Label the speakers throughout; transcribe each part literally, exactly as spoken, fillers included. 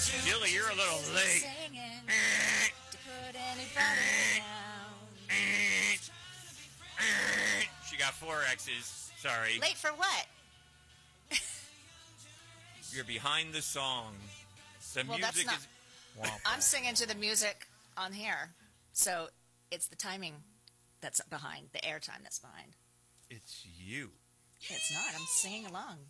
Speaker 1: Billy, you're a little late.
Speaker 2: Singing to put anybody down.
Speaker 1: She got four X's. Sorry.
Speaker 2: Late for what?
Speaker 1: You're behind the song. The
Speaker 2: Well, that's
Speaker 1: music
Speaker 2: not-
Speaker 1: is. Womp
Speaker 2: I'm
Speaker 1: womp.
Speaker 2: singing to the music on here, so it's the timing that's behind, the airtime that's behind.
Speaker 1: It's you.
Speaker 2: It's not. I'm singing along.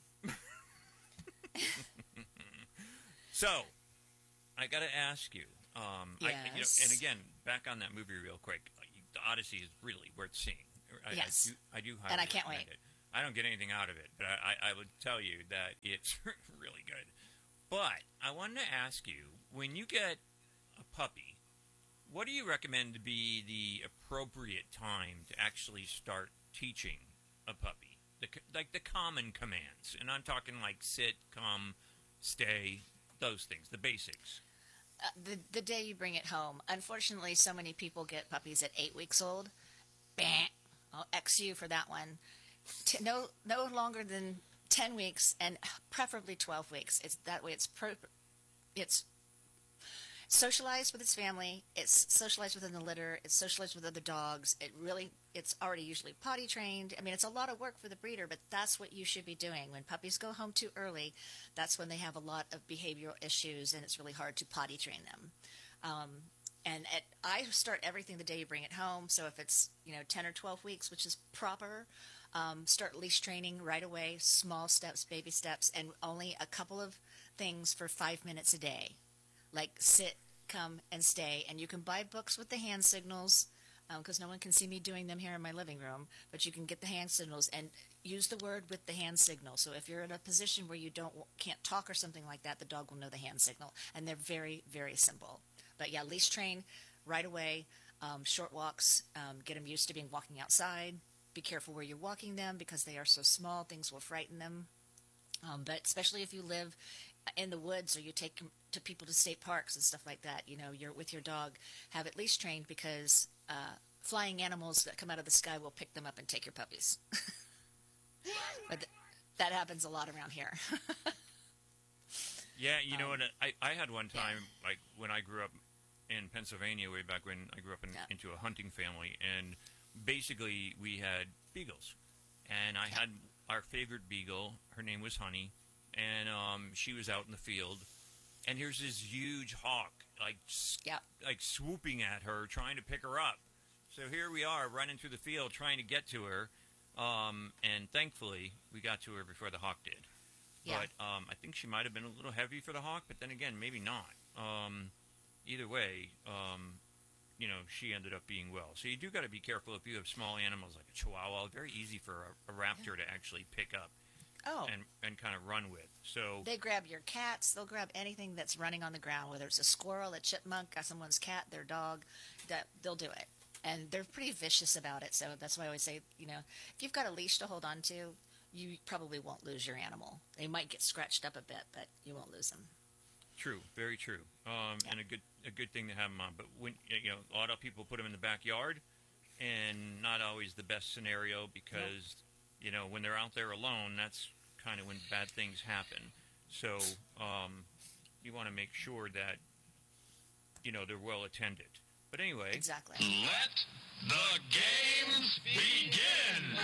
Speaker 1: So, I got to ask you. Um, I, you know,
Speaker 2: Yes.
Speaker 1: and again, back on that movie real quick. The Odyssey is really worth seeing. I,
Speaker 2: Yes.
Speaker 1: I do, I do highly
Speaker 2: And I can't
Speaker 1: recommend
Speaker 2: wait.
Speaker 1: it. I don't get anything out of it, but I, I, I would tell you that it's really good. But I wanted to ask you, when you get a puppy, what do you recommend to be the appropriate time to actually start teaching a puppy? The, c- like the common commands. And I'm talking like sit, come, stay, those things, the basics.
Speaker 2: Uh, the the day you bring it home. Unfortunately, so many people get puppies at eight weeks old. Bam! I'll X you for that one. T- no no longer than ten weeks, and preferably twelve weeks. It's that way. It's pro. It's socialized with its family. It's socialized within the litter. It's socialized with other dogs. It really, it's already usually potty trained. I mean, it's a lot of work for the breeder, but that's what you should be doing. When puppies go home too early, that's when they have a lot of behavioral issues, and it's really hard to potty train them. Um, and at, I start everything the day you bring it home. So if it's, you know, ten or twelve weeks, which is proper, um, start leash training right away, small steps, baby steps, and only a couple of things for five minutes a day. Like sit, come, and stay. And you can buy books with the hand signals, because no one can see me doing them here in my living room, but you can get the hand signals and use the word with the hand signal. So if you're in a position where you don't can't talk or something like that, the dog will know the hand signal. And they're very, very simple. But yeah, leash train right away, um, short walks, um, get them used to being walking outside. Be careful where you're walking them because they are so small, things will frighten them. Um, but especially if you live in the woods or you take them to people to state parks and stuff like that, you know, you're with your dog, have it leash trained because uh, flying animals that come out of the sky will pick them up and take your puppies. But th- that happens a lot around here.
Speaker 1: Yeah, you know
Speaker 2: Um,
Speaker 1: what? I, I had one time,
Speaker 2: yeah.
Speaker 1: like when I grew up in Pennsylvania, way back when I grew up in,
Speaker 2: Yeah.
Speaker 1: into a hunting family, and basically we had beagles, and I had our favorite beagle. Her name was Honey, and um, she was out in the field, and here's this huge hawk, like s-
Speaker 2: Yeah.
Speaker 1: like swooping at her, trying to pick her up. So here we are, running through the field, trying to get to her, um, and thankfully we got to her before the hawk did.
Speaker 2: Yeah.
Speaker 1: But um, I think she might have been a little heavy for the hawk, but then again, maybe not. Um, either way, um, you know, she ended up being well. So you do got to be careful if you have small animals like a chihuahua. Very easy for a, a raptor to actually pick up
Speaker 2: Oh,
Speaker 1: and, and kind of run with. So
Speaker 2: they grab your cats. They'll grab anything that's running on the ground, whether it's a squirrel, a chipmunk, uh, someone's cat, their dog. That they'll do it, and they're pretty vicious about it. So that's why I always say, you know, if you've got a leash to hold on to, you probably won't lose your animal. They might get scratched up a bit, but you won't lose them.
Speaker 1: true, very true, um,
Speaker 2: Yeah.
Speaker 1: and a good a good thing to have them on. But when you know, a lot of people put them in the backyard, and not always the best scenario because you know when they're out there alone, that's kind of when bad things happen. So um, you want to make sure that you know they're well attended. But anyway,
Speaker 2: Exactly.
Speaker 3: Let the games begin!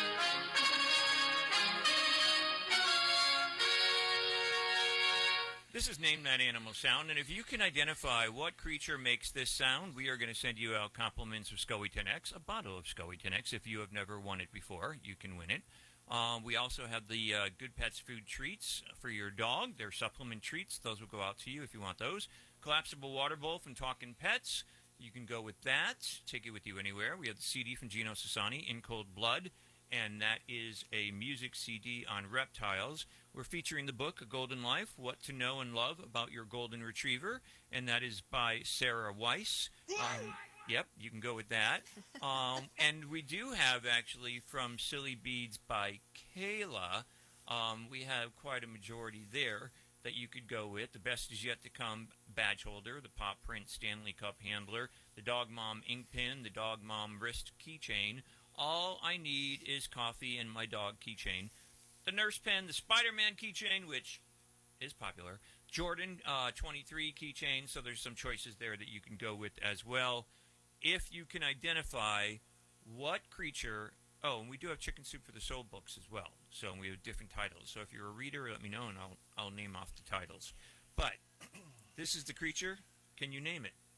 Speaker 1: this is Name That Animal Sound, and if you can identify what creature makes this sound, we are going to send you out compliments of Scoey ten X, a bottle of Scoey ten X. If you have never won it before, you can win it. Um, we also have the uh, Good Pets food treats for your dog. They're supplement treats. Those will go out to you if you want those. Collapsible water bowl from Talkin' Pets. You can go with that. Take it with you anywhere. We have the C D from Gino Sassani, In Cold Blood, and that is a music C D on reptiles. We're featuring the book, A Golden Life, What to Know and Love About Your Golden Retriever, and that is by Sarah Weiss. Um, yep, you can go with that. Um, and we do have, actually, from Silly Beads by Kayla, um, we have quite a majority there that you could go with. The Best Is Yet to Come badge holder, the Pop Print Stanley Cup handler, the Dog Mom ink pen, the Dog Mom wrist keychain. All I need is coffee and my dog keychain. The Nurse Pen, the Spider-Man keychain, which is popular. Jordan, uh, twenty-three keychain, so there's some choices there that you can go with as well. If you can identify what creature... Oh, and we do have Chicken Soup for the Soul books as well, so we have different titles. So if you're a reader, let me know, and I'll, I'll name off the titles. But this is the creature. Can you name it?